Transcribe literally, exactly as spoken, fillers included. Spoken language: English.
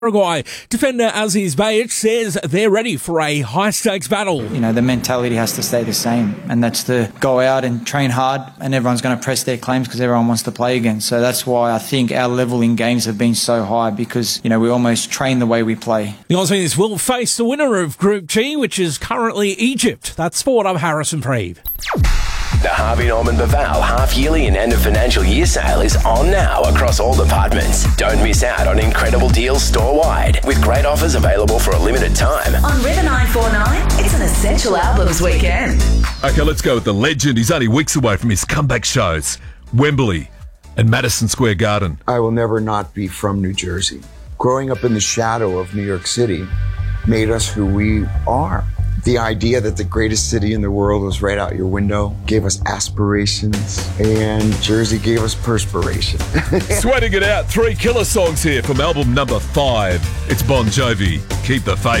Uruguay defender Aziz Bayic says they're ready for a high-stakes battle. You know, the mentality has to stay the same, and that's to go out and train hard, and everyone's going to press their claims because everyone wants to play again. So that's why I think our level in games have been so high, because, you know, we almost train the way we play. The Aussies will face the winner of Group G, which is currently Egypt. That's Sport. I'm Harrison Preeve. The Harvey Norman Baval half-yearly and end of financial year sale is on now across all departments. Don't miss out on incredible deals store-wide, with great offers available for a limited time. On River nine forty-nine, it's an Essential Albums weekend. Okay, let's go with the legend. He's only weeks away from his comeback shows, Wembley and Madison Square Garden. I will never not be from New Jersey. Growing up in the shadow of New York City made us who we are. The idea that the greatest city in the world was right out your window gave us aspirations, and Jersey gave us perspiration. Sweating it out, three killer songs here from album number five. It's Bon Jovi, Keep the Faith.